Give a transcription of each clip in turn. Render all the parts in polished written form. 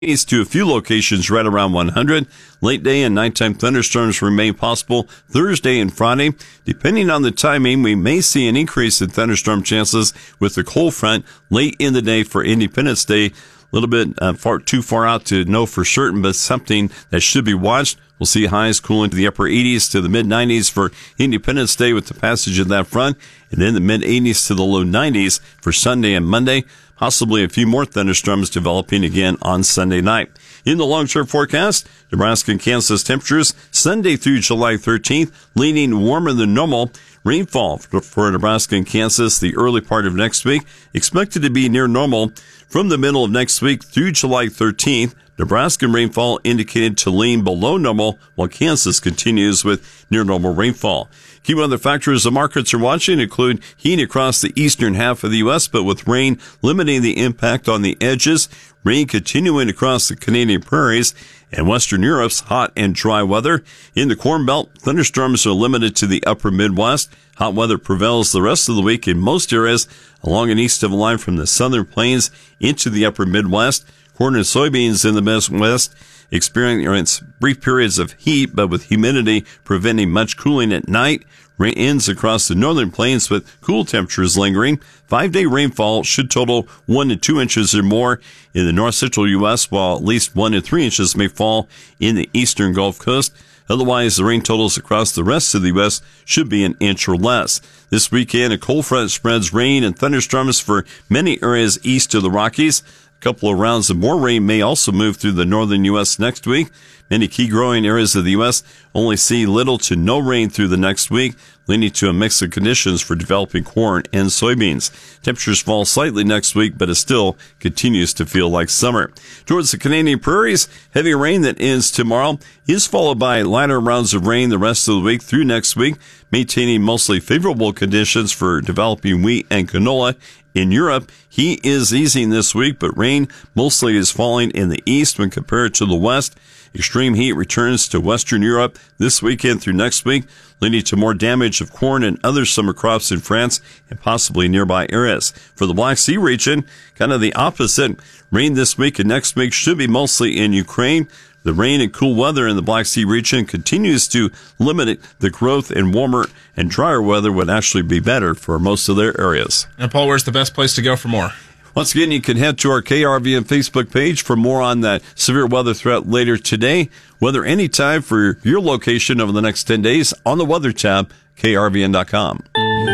East to a few locations right around 100. Late day and nighttime thunderstorms remain possible Thursday and Friday. Depending on the timing, we may see an increase in thunderstorm chances with the cold front late in the day for Independence Day. A little bit too far out to know for certain, but something that should be watched. We'll see highs cooling to the upper 80s to the mid 90s for Independence Day with the passage of that front, and then the mid 80s to the low 90s for Sunday and Monday. Possibly a few more thunderstorms developing again on Sunday night. In the long-term forecast, Nebraska and Kansas temperatures Sunday through July 13th, leaning warmer than normal. Rainfall for Nebraska and Kansas the early part of next week expected to be near normal. From the middle of next week through July 13th, Nebraska rainfall indicated to lean below normal, while Kansas continues with near normal rainfall. Key weather factors the markets are watching include heat across the eastern half of the U.S., but with rain limiting the impact on the edges, rain continuing across the Canadian prairies, and Western Europe's hot and dry weather. In the Corn Belt, thunderstorms are limited to the upper Midwest. Hot weather prevails the rest of the week in most areas along and east of the line from the southern plains into the upper Midwest. Corn and soybeans in the Midwest experience brief periods of heat, but with humidity preventing much cooling at night. Rain ends across the northern plains with cool temperatures lingering. 5-day rainfall should total 1 to 2 inches or more in the north central U.S., while at least 1 to 3 inches may fall in the eastern Gulf Coast. Otherwise, the rain totals across the rest of the U.S. should be an inch or less. This weekend, a cold front spreads rain and thunderstorms for many areas east of the Rockies. A couple of rounds of more rain may also move through the northern U.S. next week. Many key growing areas of the U.S. only see little to no rain through the next week, leading to a mix of conditions for developing corn and soybeans. Temperatures fall slightly next week, but it still continues to feel like summer. Towards the Canadian prairies, heavy rain that ends tomorrow is followed by lighter rounds of rain the rest of the week through next week, maintaining mostly favorable conditions for developing wheat and canola. In Europe, heat is easing this week, but rain mostly is falling in the east when compared to the west. Extreme heat returns to Western Europe this weekend through next week, leading to more damage of corn and other summer crops in France and possibly nearby areas. For the Black Sea region, kind of the opposite. Rain this week and next week should be mostly in Ukraine. The rain and cool weather in the Black Sea region continues to limit the growth, and warmer and drier weather would actually be better for most of their areas. And Paul, where's the best place to go for more? Once again, you can head to our KRVN Facebook page for more on that severe weather threat later today. Weather anytime for your location over the next 10 days on the Weather tab, krvn.com.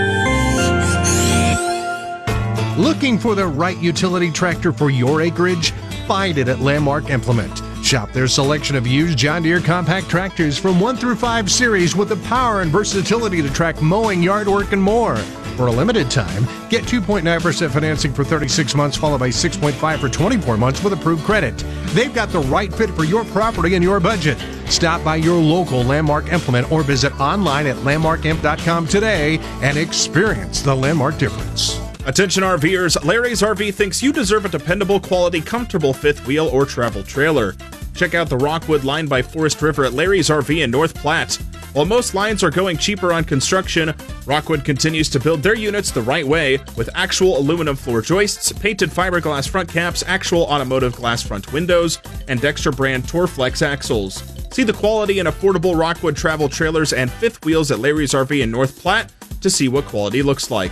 Looking for the right utility tractor for your acreage? Find it at Landmark Implement. Shop their selection of used John Deere compact tractors from 1 through 5 series with the power and versatility to track mowing, yard work, and more. For a limited time, get 2.9% financing for 36 months, followed by 6.5% for 24 months with approved credit. They've got the right fit for your property and your budget. Stop by your local Landmark Implement or visit online at landmarkimp.com today and experience the Landmark difference. Attention RVers, Larry's RV thinks you deserve a dependable, quality, comfortable fifth wheel or travel trailer. Check out the Rockwood line by Forest River at Larry's RV in North Platte. While most lines are going cheaper on construction, Rockwood continues to build their units the right way with actual aluminum floor joists, painted fiberglass front caps, actual automotive glass front windows, and Dexter brand Torflex axles. See the quality and affordable Rockwood travel trailers and fifth wheels at Larry's RV in North Platte to see what quality looks like.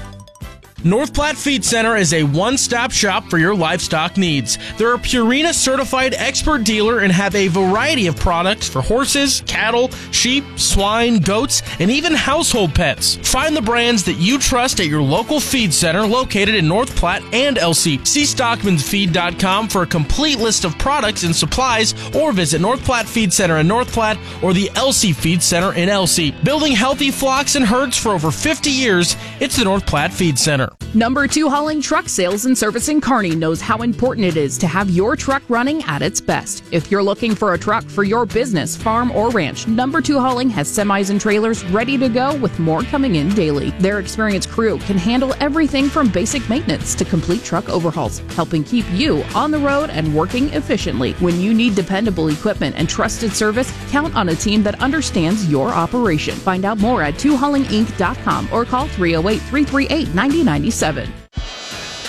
North Platte Feed Center is a one-stop shop for your livestock needs. They're a Purina certified expert dealer and have a variety of products for horses, cattle, sheep, swine, goats, and even household pets. Find the brands that you trust at your local feed center located in North Platte and LC. See StockmansFeed.com for a complete list of products and supplies, or visit North Platte Feed Center in North Platte or the LC Feed Center in LC. Building healthy flocks and herds for over 50 years, it's the North Platte Feed Center. Number 2 Hauling Truck Sales and Service in Kearney knows how important it is to have your truck running at its best. If you're looking for a truck for your business, farm, or ranch, Number 2 Hauling has semis and trailers ready to go with more coming in daily. Their experienced crew can handle everything from basic maintenance to complete truck overhauls, helping keep you on the road and working efficiently. When you need dependable equipment and trusted service, count on a team that understands your operation. Find out more at 2haulinginc.com or call 308-338-9097.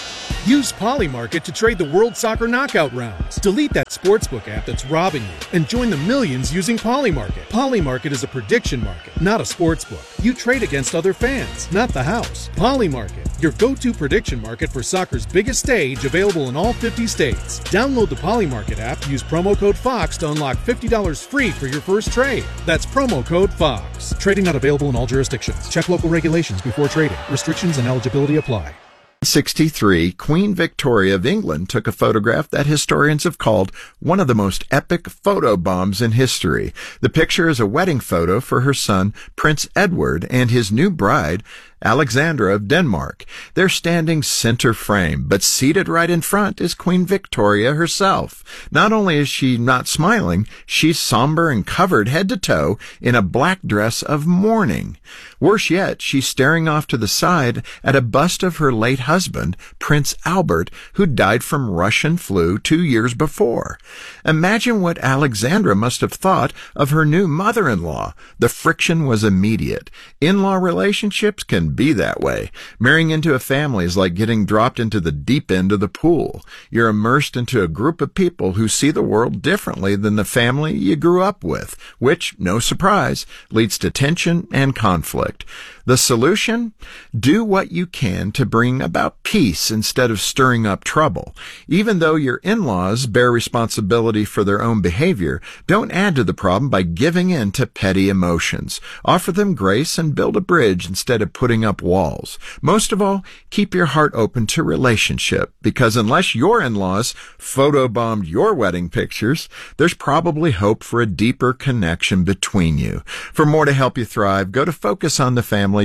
Use Polymarket to trade the World Soccer Knockout rounds. Delete that sportsbook app that's robbing you and join the millions using Polymarket. Polymarket is a prediction market, not a sportsbook. You trade against other fans, not the house. Polymarket, your go-to prediction market for soccer's biggest stage, available in all 50 states. Download the Polymarket app, use promo code FOX to unlock $50 free for your first trade. That's promo code FOX. Trading not available in all jurisdictions. Check local regulations before trading. Restrictions and eligibility apply. 1963, Queen Victoria of England took a photograph that historians have called one of the most epic photo bombs in history. The picture is a wedding photo for her son, Prince Edward, and his new bride, Alexandra of Denmark. They're standing center frame, but seated right in front is Queen Victoria herself. Not only is she not smiling, she's somber and covered head to toe in a black dress of mourning. Worse yet, she's staring off to the side at a bust of her late husband, Prince Albert, who died from Russian flu 2 years before. Imagine what Alexandra must have thought of her new mother-in-law. The friction was immediate. In-law relationships can be that way. Marrying into a family is like getting dropped into the deep end of the pool. You're immersed into a group of people who see the world differently than the family you grew up with, which, no surprise, leads to tension and conflict. The solution? Do what you can to bring about peace instead of stirring up trouble. Even though your in-laws bear responsibility for their own behavior, don't add to the problem by giving in to petty emotions. Offer them grace and build a bridge instead of putting up walls. Most of all, keep your heart open to relationship, because unless your in-laws photobombed your wedding pictures, there's probably hope for a deeper connection between you. For more to help you thrive, go to FocusOnTheFamily.com.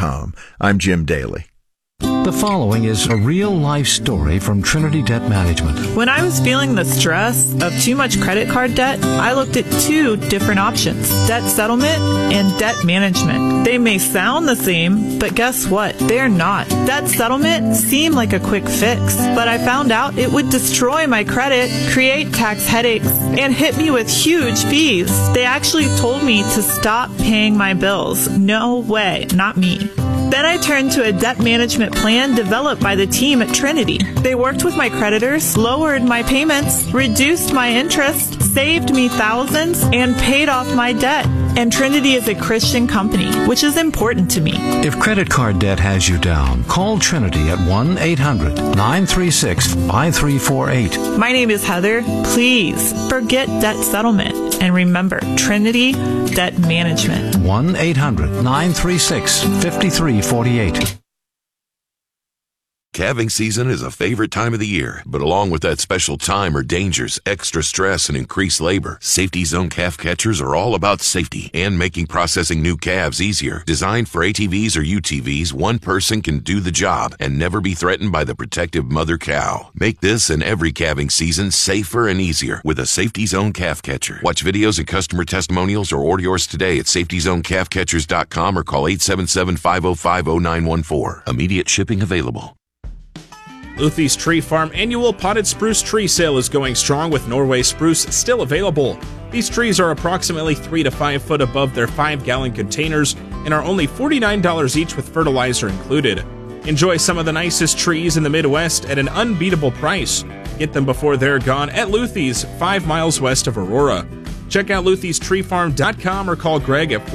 I'm Jim Daly. The following is a real-life story from Trinity Debt Management. When I was feeling the stress of too much credit card debt, I looked at two different options: debt settlement and debt management. They may sound the same, but guess what? They're not. Debt settlement seemed like a quick fix, but I found out it would destroy my credit, create tax headaches, and hit me with huge fees. They actually told me to stop paying my bills. No way, not me. Then I turned to a debt management plan developed by the team at Trinity. They worked with my creditors, lowered my payments, reduced my interest, saved me thousands, and paid off my debt. And Trinity is a Christian company, which is important to me. If credit card debt has you down, call Trinity at 1-800-936-5348. My name is Heather. Please forget debt settlement. And remember, Trinity Debt Management. 1-800-936-5348. Calving season is a favorite time of the year, but along with that special time are dangers, extra stress, and increased labor. Safety Zone calf catchers are all about safety and making processing new calves easier. Designed for ATVs or UTVs, one person can do the job and never be threatened by the protective mother cow. Make this and every calving season safer and easier with a Safety Zone calf catcher. Watch videos and customer testimonials or order yours today at SafetyZoneCalfCatchers.com or call 877-505-0914. Immediate shipping available. Luthie's Tree Farm annual potted spruce tree sale is going strong with Norway spruce still available. These trees are approximately 3 to 5 foot above their 5-gallon containers and are only $49 each with fertilizer included. Enjoy some of the nicest trees in the Midwest at an unbeatable price. Get them before they're gone at Luthie's, 5 miles west of Aurora. Check out Luthie'sTreeFarm.com or call Greg at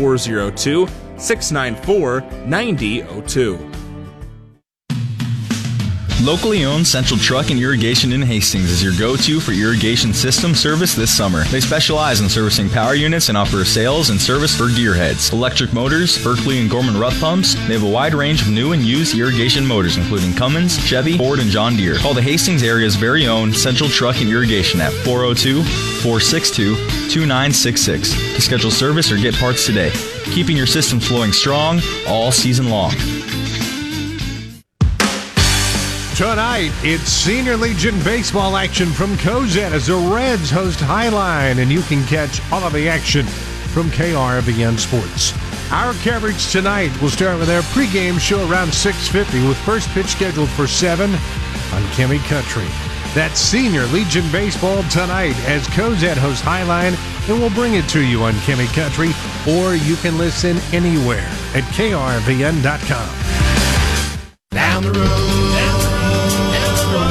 402-694-9002. Locally owned Central Truck and Irrigation in Hastings is your go-to for irrigation system service this summer. They specialize in servicing power units and offer sales and service for gearheads, electric motors, Berkeley and Gorman Rough pumps. They have a wide range of new and used irrigation motors, including Cummins, Chevy, Ford, and John Deere. Call the Hastings area's very own Central Truck and Irrigation at 402-462-2966 to schedule service or get parts today, keeping your system flowing strong all season long. Tonight, it's Senior Legion baseball action from Cozad as the Reds host Highline, and you can catch all of the action from KRVN Sports. Our coverage tonight will start with our pregame show around 6:50 with first pitch scheduled for 7 on Kemi Country. That's Senior Legion baseball tonight as Cozad hosts Highline, and we'll bring it to you on Kemi Country, or you can listen anywhere at KRVN.com. Down the road,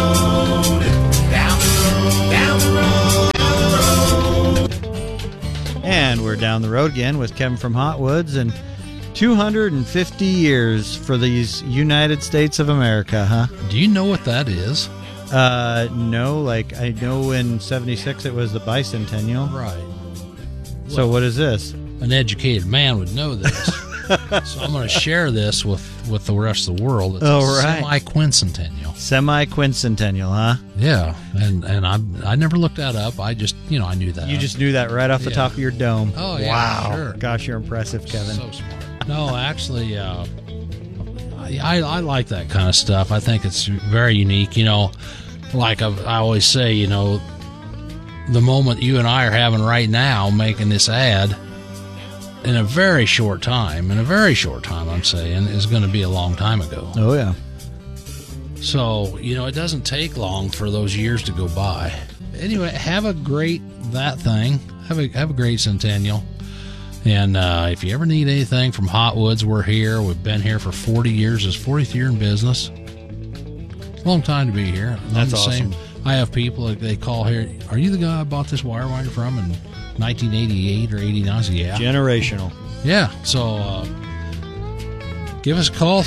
down the road again with Kevin from Hot Woods, and 250 years for these United States of America, huh? Do you know what that is? No, like I know in 76 it was the bicentennial. Right. So what is this? An educated man would know this. So I'm going to share this with the rest of the world. It's semi-quincentennial. Semi-quincentennial, huh? Yeah, and I never looked that up. I just, I knew that. You just knew that right off the top of your dome. Oh, yeah, wow. Sure. Gosh, you're impressive, Kevin. So smart. No, actually, I like that kind of stuff. I think it's very unique. Like I always say, the moment you and I are having right now, making this ad, in a very short time, I'm saying, is going to be a long time ago. Oh, yeah. So, it doesn't take long for those years to go by. Anyway, have a great Have a great centennial. And if you ever need anything from Hot Woods, we're here. We've been here for 40 years. It's 40th year in business. Long time to be here. That's awesome. I have people, they call here, are you the guy I bought this wire winder from in 1988 or 89? I said, yeah. Generational. Yeah. So give us a call,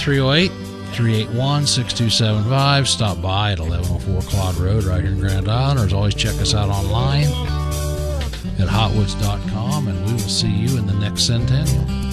308-381-6275. Stop by at 1104 Claude Road right here in Grand Island. Or as always, check us out online at hotwoods.com, and we will see you in the next centennial.